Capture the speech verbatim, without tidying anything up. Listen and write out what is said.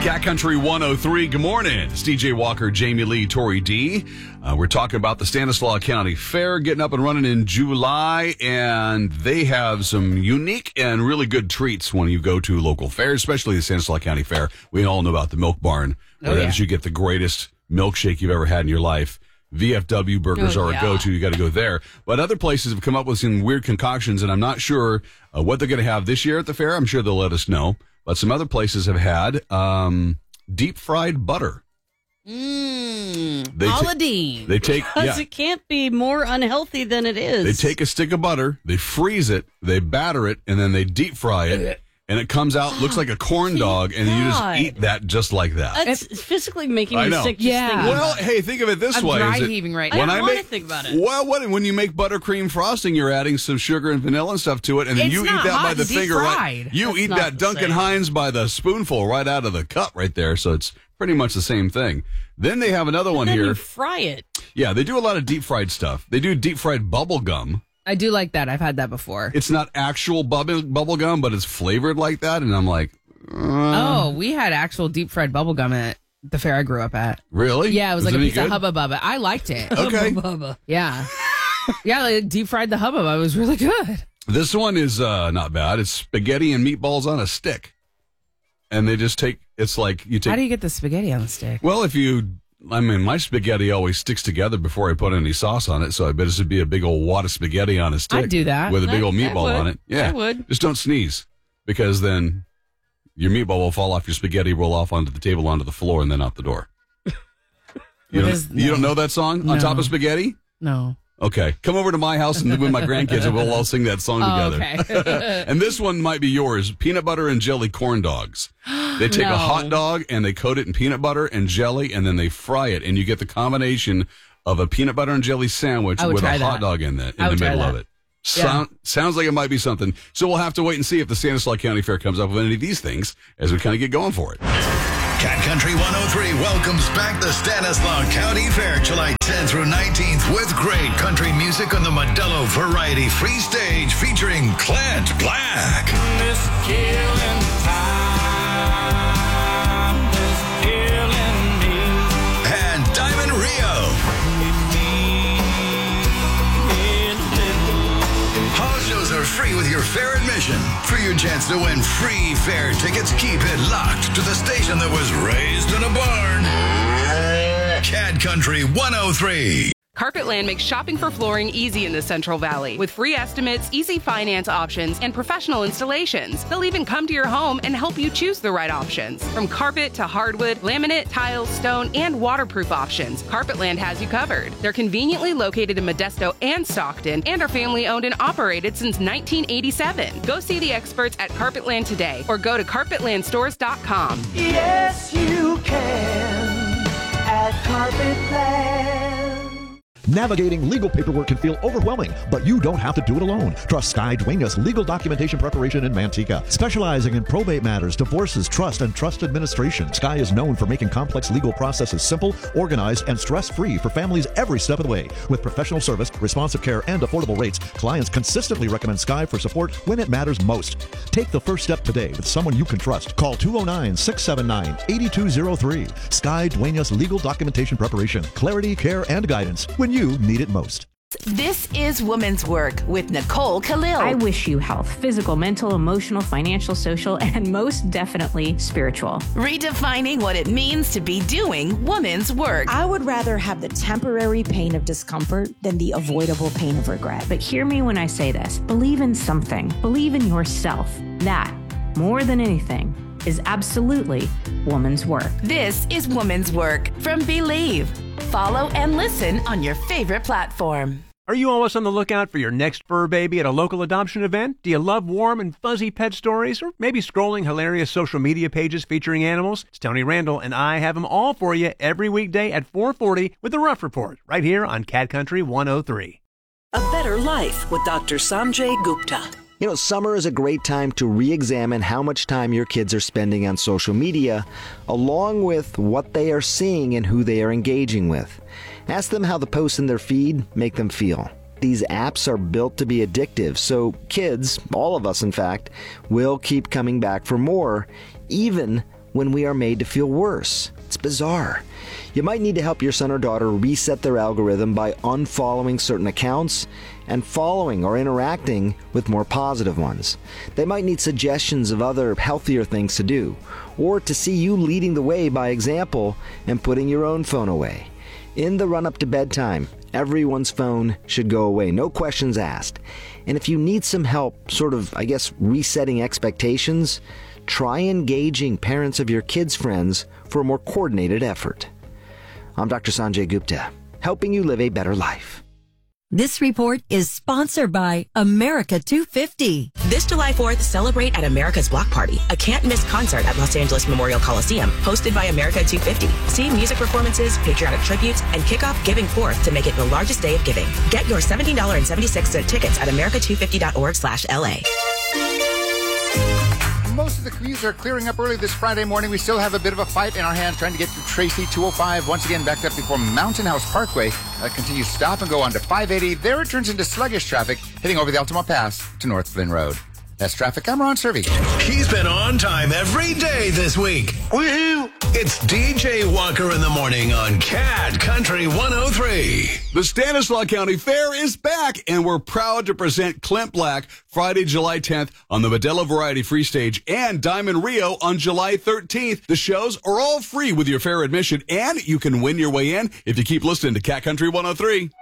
Cat Country one oh three, good morning. It's D J Walker, Jamie Lee, Tori D. Uh, we're talking about the Stanislaus County Fair getting up and running in July, and they have some unique and really good treats when you go to local fairs, especially the Stanislaus County Fair. We all know about the Milk Barn, where oh, yeah. you get the greatest milkshake you've ever had in your life. V F W burgers oh, are yeah. a go-to. You got to go there. But other places have come up with some weird concoctions, and I'm not sure uh, what they're going to have this year at the fair. I'm sure they'll let us know. But some other places have had um, deep-fried butter. Mmm, They ta- Aladdin. They take, Because yeah, it can't be more unhealthy than it is. they take a stick of butter, they freeze it, they batter it, and then they deep fry it, and it comes out, looks like a corn dog, and you just God. eat that just like that. That's physically making I me know. sick just Yeah. thinking Well, about it. hey, think of it this I'm way. dry is it- heaving right I now. don't I want make- to think about it. Well, what when you make buttercream frosting, you're adding some sugar and vanilla and stuff to it, and then It's you eat not that hot by the and deep finger, right? fried. You That's eat not that the Duncan same. Hines by the spoonful right out of the cup right there, so it's pretty much the same thing. Then they have another one then here. you fry it. Yeah, they do a lot of deep fried stuff. They do deep fried bubble gum. I do like that. I've had that before. It's not actual bubble bubble gum, but it's flavored like that, and I'm like, uh, oh, we had actual deep fried bubble gum at the fair I grew up at. really? Yeah, it was like a any piece good? of Hubba Bubba. I liked it. Okay. Bubba. Yeah. Yeah, like deep fried the Hubba Bubba. It was really good. This one is uh, not bad. It's spaghetti and meatballs on a stick, and they just take. It's like you take. How do you get the spaghetti on the stick? Well, if you, I mean, my spaghetti always sticks together before I put any sauce on it, so I bet it would be a big old wad of spaghetti on a stick. I'd do that. with a big I- old I meatball would. on it. Yeah, I would. Just don't sneeze, because then your meatball will fall off your spaghetti, roll off onto the table, onto the floor, and then out the door. You What don't, is- you don't know that song? On No. top of spaghetti? No. Okay, come over to my house and with my grandkids, and we'll all sing that song Oh, together. okay. And this one might be yours: peanut butter and jelly corn dogs. They take No. a hot dog and they coat it in peanut butter and jelly, and then they fry it, and you get the combination of a peanut butter and jelly sandwich I would with a try hot that. dog in, the, in I the would try middle of that. it. Sound, Sounds like it might be something. So we'll have to wait and see if the Stanislaus County Fair comes up with any of these things as we kind of get going for it. Cat Country one oh three welcomes back the Stanislaus County Fair July tenth through nineteenth with great country music on the Modelo Variety Free Stage featuring Clint Black. This killing time is killing me. And Diamond Rio. All shows are free with your fair admission. For your chance to win free fair tickets, keep it locked to the station that was raised in a barn. Cat Country one oh three. Carpetland makes shopping for flooring easy in the Central Valley with free estimates, easy finance options, and professional installations. They'll even come to your home and help you choose the right options. From carpet to hardwood, laminate, tile, stone, and waterproof options, Carpetland has you covered. They're conveniently located in Modesto and Stockton and are family owned and operated since nineteen eighty-seven. Go see the experts at Carpetland today or go to carpetland stores dot com. Yes, you can at Carpetland. Navigating legal paperwork can feel overwhelming, but you don't have to do it alone. Trust Sky Duenas Legal Documentation Preparation in Manteca. Specializing in probate matters, divorces, trust, and trust administration, Sky is known for making complex legal processes simple, organized, and stress-free for families every step of the way. With professional service, responsive care, and affordable rates, clients consistently recommend Sky for support when it matters most. Take the first step today with someone you can trust. Call two oh nine, six seven nine, eight two oh three. Sky Duenas Legal Documentation Preparation. Clarity, care, and guidance when you need it most. This is Women's Work with Nicole Khalil. I wish you health, physical, mental, emotional, financial, social, and most definitely spiritual. Redefining what it means to be doing women's work. I would rather have the temporary pain of discomfort than the avoidable pain of regret. But hear me when I say this. Believe in something. Believe in yourself. That, more than anything, is absolutely woman's work. This is Women's Work from Believe. Follow and listen on your favorite platform. Are you always on the lookout for your next fur baby at a local adoption event? Do you love warm and fuzzy pet stories? Or maybe scrolling hilarious social media pages featuring animals? It's Tony Randall, and I have them all for you every weekday at four forty with The Rough Report, right here on Cat Country one oh three. A Better Life with Doctor Sanjay Gupta. You know, summer is a great time to re-examine how much time your kids are spending on social media, along with what they are seeing and who they are engaging with. Ask them how the posts in their feed make them feel. These apps are built to be addictive, so kids, all of us in fact, will keep coming back for more, even when we are made to feel worse. It's bizarre. You might need to help your son or daughter reset their algorithm by unfollowing certain accounts and following or interacting with more positive ones. They might need suggestions of other healthier things to do, or to see you leading the way by example and putting your own phone away. In the run-up to bedtime, everyone's phone should go away, no questions asked. And if you need some help, sort of, I guess, resetting expectations, try engaging parents of your kids' friends for a more coordinated effort. I'm Doctor Sanjay Gupta, helping you live a better life. This report is sponsored by America two fifty. This July fourth, celebrate at America's Block Party, a can't-miss concert at Los Angeles Memorial Coliseum, hosted by America two fifty. See music performances, patriotic tributes, and kick off Giving Fourth to make it the largest day of giving. Get your seventeen dollars and seventy-six cents tickets at america two fifty dot org slash L A. Most of the commutes are clearing up early this Friday morning. We still have a bit of a fight in our hands trying to get through Tracy two oh five. Once again, backed up before Mountain House Parkway. That continues stop and go on to five eighty. There it turns into sluggish traffic, heading over the Altamont Pass to North Flynn Road. That's traffic. I'm Ron Servey. He's been on time every day this week. Woohoo! It's D J Walker in the morning on C A D Country one oh three. The Stanislaus County Fair is back, and we're proud to present Clint Black Friday, July tenth on the Modelo Variety Free Stage and Diamond Rio on July thirteenth. The shows are all free with your fair admission, and you can win your way in if you keep listening to C A D Country one oh three.